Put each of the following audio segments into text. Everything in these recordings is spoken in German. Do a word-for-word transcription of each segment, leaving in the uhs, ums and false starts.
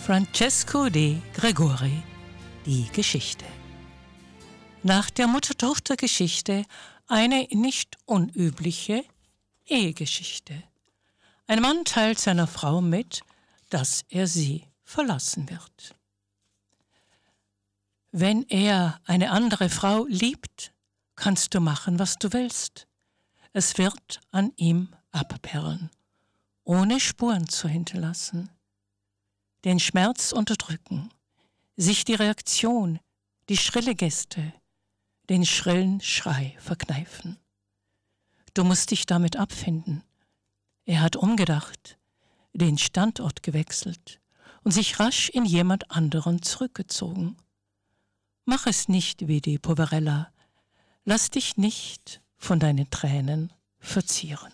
Francesco de Gregori, die Geschichte. Nach der Mutter-Tochter-Geschichte eine nicht unübliche Ehegeschichte. Ein Mann teilt seiner Frau mit, dass er sie verlassen wird. Wenn er eine andere Frau liebt, kannst du machen, was du willst. Es wird an ihm abperlen, ohne Spuren zu hinterlassen. Den Schmerz unterdrücken, sich die Reaktion, die schrille Geste, den schrillen Schrei verkneifen. Du musst dich damit abfinden. Er hat umgedacht, den Standort gewechselt und sich rasch in jemand anderen zurückgezogen. Mach es nicht wie die Poverella. Lass dich nicht von deinen Tränen verzieren.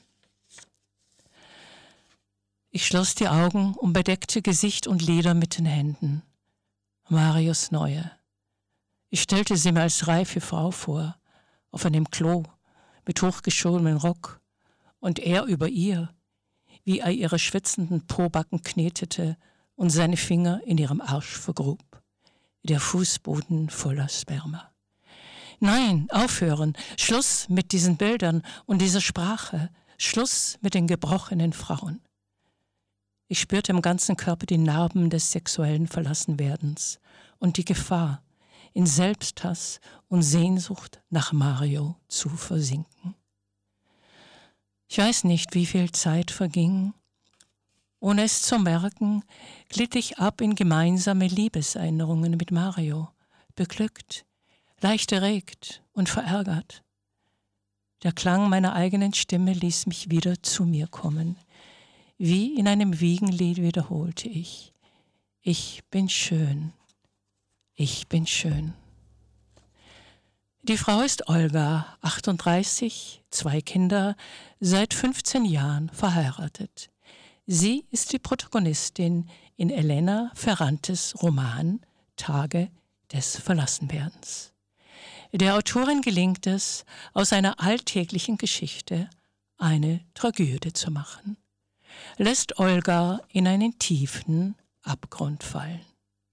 Ich schloss die Augen und bedeckte Gesicht und Lider mit den Händen. Marius Neue. Ich stellte sie mir als reife Frau vor, auf einem Klo, mit hochgeschobenem Rock, und er über ihr, wie er ihre schwitzenden Pobacken knetete und seine Finger in ihrem Arsch vergrub. Der Fußboden voller Sperma. Nein, aufhören, Schluss mit diesen Bildern und dieser Sprache, Schluss mit den gebrochenen Frauen. Ich spürte im ganzen Körper die Narben des sexuellen Verlassenwerdens und die Gefahr, in Selbsthass und Sehnsucht nach Mario zu versinken. Ich weiß nicht, wie viel Zeit verging. Ohne es zu merken, glitt ich ab in gemeinsame Liebeserinnerungen mit Mario, beglückt, leicht erregt und verärgert. Der Klang meiner eigenen Stimme ließ mich wieder zu mir kommen. Wie in einem Wiegenlied wiederholte ich: Ich bin schön, ich bin schön. Die Frau ist Olga, achtunddreißig, zwei Kinder, seit fünfzehn Jahren verheiratet. Sie ist die Protagonistin in Elena Ferrantes Roman Tage des Verlassenwerdens. Der Autorin gelingt es, aus einer alltäglichen Geschichte eine Tragödie zu machen, lässt Olga in einen tiefen Abgrund fallen.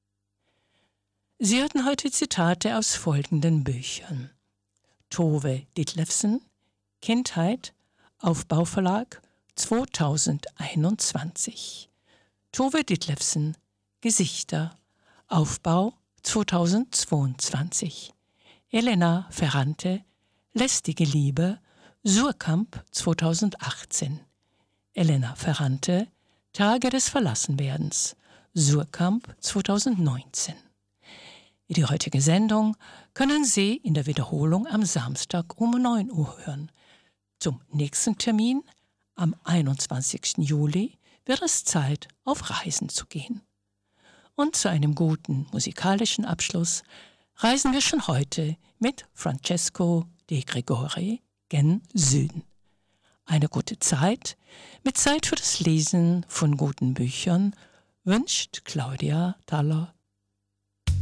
Sie hatten heute Zitate aus folgenden Büchern: Tove Ditlevsen, Kindheit, Aufbauverlag, zweitausendeinundzwanzig. Tove Ditlevsen, Gesichter, Aufbau, zweitausendzweiundzwanzig. Elena Ferrante, Lästige Liebe, Surkamp, zweitausendachtzehn. Elena Ferrante, Tage des Verlassenwerdens, Surkamp, zweitausendneunzehn. Die heutige Sendung können Sie in der Wiederholung am Samstag um neun Uhr hören. Zum nächsten Termin, am einundzwanzigsten Juli, wird es Zeit, auf Reisen zu gehen. Und zu einem guten musikalischen Abschluss reisen wir schon heute mit Francesco de Gregori gen Süden. Eine gute Zeit, mit Zeit für das Lesen von guten Büchern, wünscht Claudia Thaler